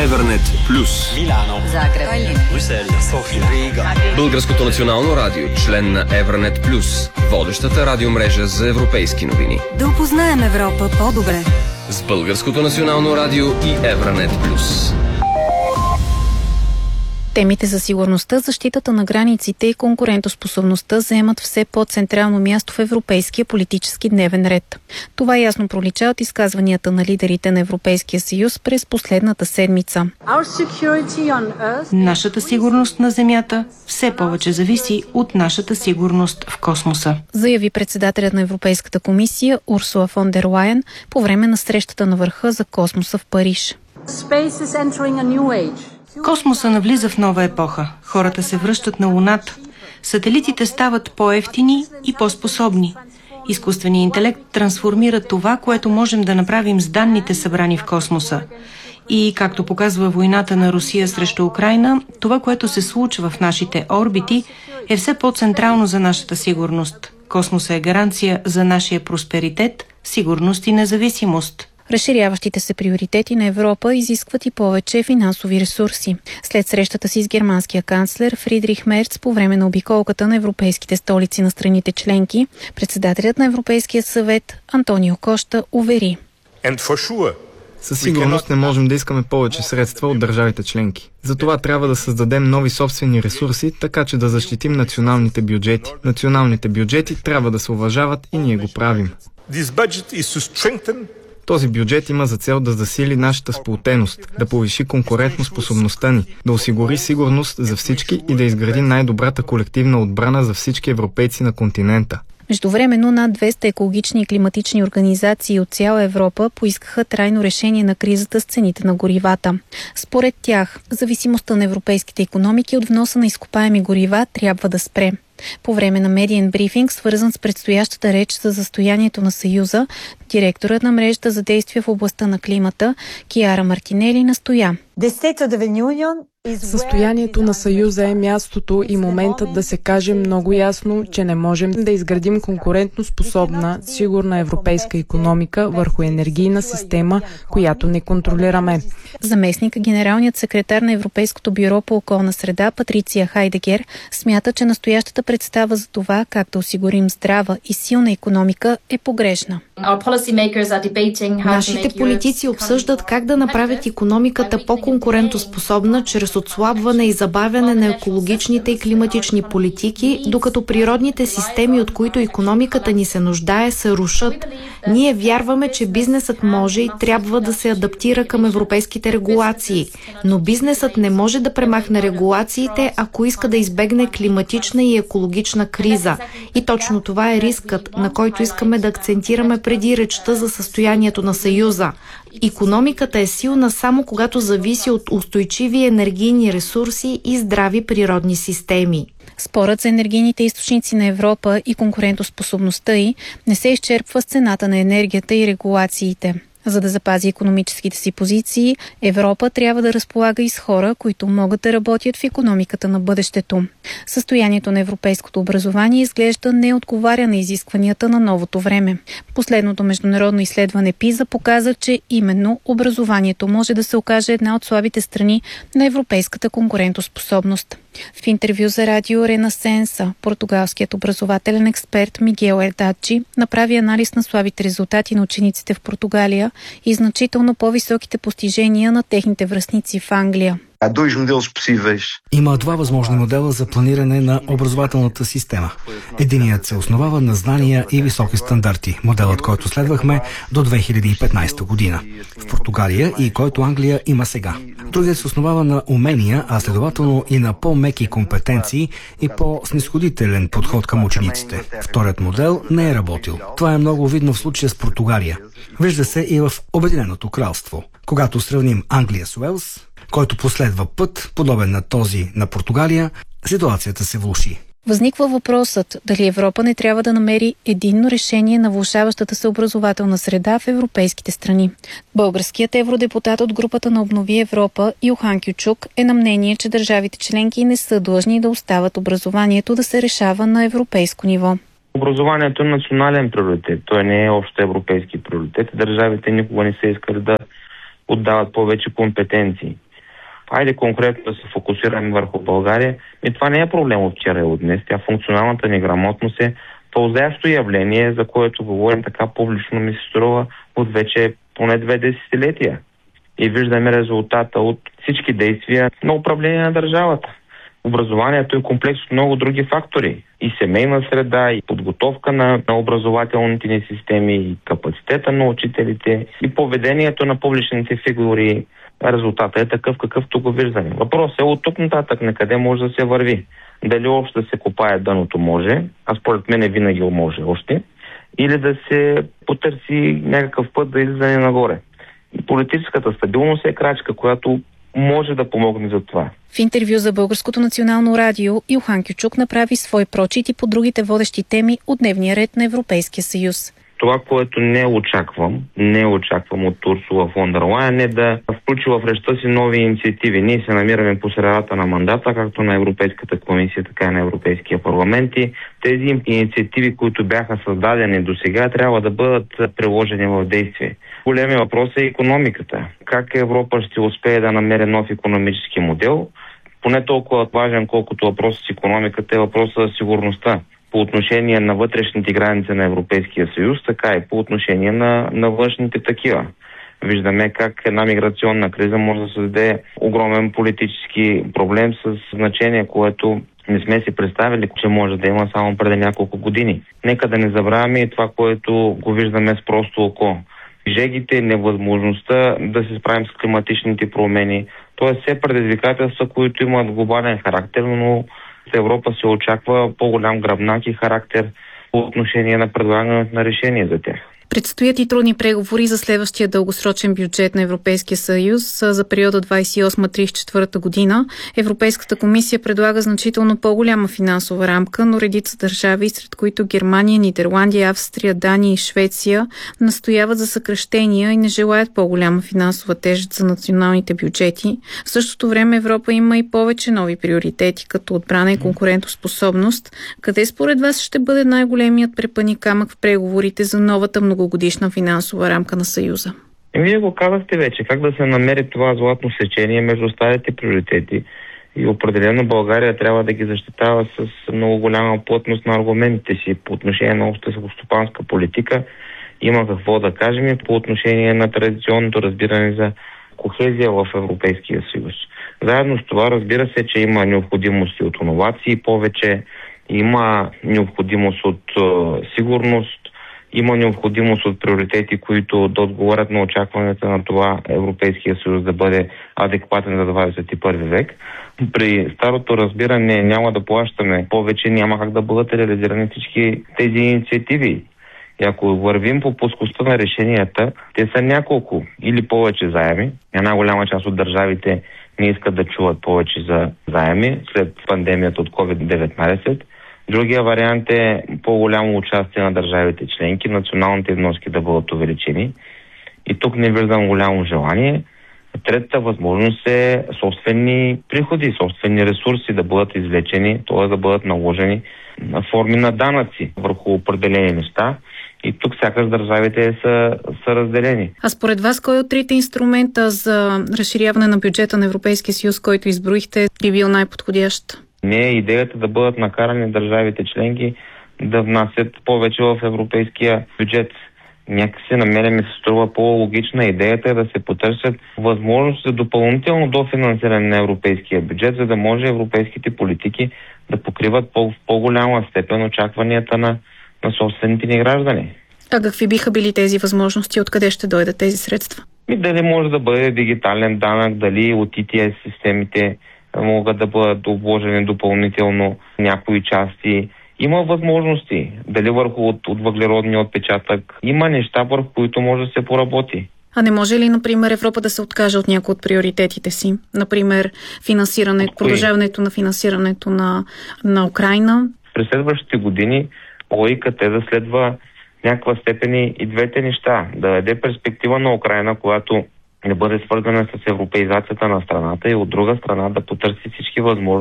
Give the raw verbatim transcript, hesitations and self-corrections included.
Евернет Плюс. Милано, Загреб, Брюксел, София, Рига. Българското национално радио, член на Евернет Плюс, водещата радиомрежа за европейски новини. да опознаем Европа по-добре. С Българското национално радио и Евернет Плюс. Темите за сигурността, защитата на границите и конкурентоспособността заемат все по-централно място в европейския политически дневен ред. Това ясно пролича от изказванията на лидерите на Европейския съюз през последната седмица. Нашата сигурност на Земята все повече зависи от нашата сигурност в космоса, заяви председателят на Европейската комисия Урсула фон дер Лайен по време на срещата на върха за космоса в Париж. Космоса навлиза в нова епоха. Хората се връщат на Луната. Сателитите стават по-евтини и по-способни. Изкуственият интелект трансформира това, което можем да направим с данните, събрани в космоса. И, както показва войната на Русия срещу Украйна, това, което се случва в нашите орбити, е все по-централно за нашата сигурност. Космоса е гаранция за нашия просперитет, сигурност и независимост. Разширяващите се приоритети на Европа изискват и повече финансови ресурси. След срещата си с германския канцлер Фридрих Мерц по време на обиколката на европейските столици на страните членки, председателят на Европейския съвет Антонио Кошта увери: Със сигурност не можем да искаме повече средства от държавите членки. Затова трябва да създадем нови собствени ресурси, така че да защитим националните бюджети. Националните бюджети трябва да се уважават и ние го правим. Този бюджет има за цел да засили нашата сплотеност, да повиши конкурентоспособността ни, да осигури сигурност за всички и да изгради най-добрата колективна отбрана за всички европейци на континента. Междувременно над двеста екологични и климатични организации от цяла Европа поискаха трайно решение на кризата с цените на горивата. Според тях, зависимостта на европейските икономики от вноса на изкопаеми горива трябва да спре. По време на медиен брифинг, свързан с предстоящата реч за състоянието на Съюза, директорът на мрежата за действие в областта на климата Киара Мартинели настоя: Състоянието на Съюза е мястото и моментът да се каже много ясно, че не можем да изградим конкурентно способна, сигурна европейска икономика върху енергийна система, която не контролираме. Заместник генералният секретар на Европейското бюро по околна среда Патриция Хайдегер смята, че настоящата представа за това как да осигурим здрава и силна икономика е погрешна. Нашите политици обсъждат как да направят икономиката по-конкурентоспособна чрез отслабване и забавяне на екологичните и климатични политики, докато природните системи, от които икономиката ни се нуждае, се рушат. Ние вярваме, че бизнесът може и трябва да се адаптира към европейските регулации, но бизнесът не може да премахне регулациите, ако иска да избегне климатична и екологична криза. И точно това е рискът, на който искаме да акцентираме преди речта за състоянието на Съюза. Икономиката е силна само когато зависи от устойчиви енергийни ресурси и здрави природни системи. Спорът за енергийните източници на Европа и конкурентоспособността й не се изчерпва с цената на енергията и регулациите. За да запази икономическите си позиции, Европа трябва да разполага и с хора, които могат да работят в икономиката на бъдещето. Състоянието на европейското образование изглежда не отговаря на изискванията на новото време. Последното международно изследване ПИЗА показа, че именно образованието може да се окаже една от слабите страни на европейската конкурентоспособност. В интервю за радио Ренасенса, португалският образователен експерт Мигел Ердачи направи анализ на слабите резултати на учениците в Португалия и значително по-високите постижения на техните връстници в Англия. Има два възможни модела за планиране на образователната система. Единият се основава на знания и високи стандарти, моделът, който следвахме до две хиляди и петнадесета година в Португалия и който Англия има сега. Другият се основава на умения, а следователно и на по-меки компетенции и по-снисходителен подход към учениците. Вторият модел не е работил. Това е много видно в случая с Португалия. Вижда се и в Обединеното кралство. Когато сравним Англия с Уелс, който последва път, подобен на този на Португалия, ситуацията се влоши. Възниква въпросът дали Европа не трябва да намери единно решение на влошаващата се образователна среда в европейските страни. Българският евродепутат от групата на Обнови Европа Йохан Кючук е на мнение, че държавите членки не са длъжни да остават образованието да се решава на европейско ниво. Образованието е национален приоритет, той не е общо европейски приоритет. Държавите никога не са искали да отдават повече компетенции. Айде конкретно да се фокусираме върху България. И това не е проблем от вчера и от днес. Тя функционалната неграмотност е пълзящо явление, за което говорим така публично, ми се струва от вече поне две десетилетия. И виждаме резултата от всички действия на управление на държавата. Образованието е комплекс от много други фактори. И семейна среда, и подготовка на, на образователните ни системи, и капацитета на учителите, и поведението на публичните фигури. Резултатът е такъв, какъвто го виждаме. Въпросът е от тук нататък на къде може да се върви. Дали още да се копае дъното може, а според мен винаги може още, или да се потърси някакъв път да излизане нагоре. И политическата стабилност е крачка, която може да помогне за това. В интервю за Българското национално радио Илхан Кючук направи свой прочит и по другите водещи теми от дневния ред на Европейския съюз. Това, което не очаквам, не очаквам от Урсула фон дер Лайен е да включи в речта си нови инициативи. Ние се намираме по средата на мандата, както на Европейската комисия, така и на Европейския парламент. И тези инициативи, които бяха създадени до сега, трябва да бъдат приложени в действие. Големият въпрос е икономиката. Как Европа ще успее да намери нов икономически модел? Поне толкова важен, колкото въпрос с икономиката е въпросът за сигурността. По отношение на вътрешните граници на Европейския съюз, така и по отношение на, на външните такива. Виждаме как една миграционна криза може да създаде огромен политически проблем с значение, което не сме си представили, че може да има само преди няколко години. Нека да не забравяме и това, което го виждаме с просто око. Жегите, невъзможността да се справим с климатичните промени. Тоест все предизвикателства, които имат глобален характер, но в Европа се очаква по-голям гръбнак и характер по отношение на предлагането на решение за тях. Предстоят и трудни преговори за следващия дългосрочен бюджет на Европейския съюз за периода двадесет и осма до тридесет и четвърта година. Европейската комисия предлага значително по-голяма финансова рамка, но редица държави, сред които Германия, Нидерландия, Австрия, Дания и Швеция, настояват за съкращения и не желаят по-голяма финансова тежест за националните бюджети. В същото време Европа има и повече нови приоритети, като отбрана и конкурентоспособност. Къде според вас ще бъде най-големият препъни камък в преговорите за новата многогодишна финансова рамка на Съюза? Вие го казахте вече, как да се намери това златно сечение между старите приоритети и определено България трябва да ги защитава с много голяма плътност на аргументите си по отношение на общата селскостопанска политика. Има какво да кажем и по отношение на традиционното разбиране за кохезия в Европейския съюз. Заедно с това разбира се, че има необходимости от иновации повече, има необходимост от е, сигурност, има необходимост от приоритети, които да отговорят на очакването на това Европейския съюз да бъде адекватен за двадесет и първи век. При старото разбиране няма да плащаме повече, няма как да бъдат реализирани всички тези инициативи. И ако вървим по плоскостта на решенията, те са няколко или повече заеми. Една голяма част от държавите не искат да чуват повече за заеми след пандемията от ковид деветнадесет. Другия вариант е по-голямо участие на държавите членки, националните вноски да бъдат увеличени. И тук не виждам голямо желание. Третата възможност е собствени приходи, собствени ресурси да бъдат извлечени, т.е. да бъдат наложени на форми на данъци върху определени неща. И тук сякаш държавите са, са разделени. А според вас, кой от трите инструмента за разширяване на бюджета на Европейския съюз, който изброихте, би бил най-подходящ? Не е идеята да бъдат накарани държавите членки да внасят повече в европейския бюджет. Някакси на мен ми се струва по-логична идеята е да се потърсят възможности за допълнително дофинансиране на европейския бюджет, за да може европейските политики да покриват по- в по-голяма степен очакванията на, на собствените ни граждани. А какви биха били тези възможности? Откъде ще дойдат тези средства? И дали може да бъде дигитален данък, дали от И Ти Ес системите могат да бъдат обложени допълнително някои части. Има възможности. Дали върху от, от въглеродния отпечатък. Има неща, върху които може да се поработи. А не може ли, например, Европа да се откаже от някои от приоритетите си? Например, финансиране, продължаването на финансирането на, на Украйна? През следващите години логиката е да следва някаква степен и двете неща. Да даде перспектива на Украйна, която не бъде свързана с европеизацията на страната и от друга страна да потърси всички възможности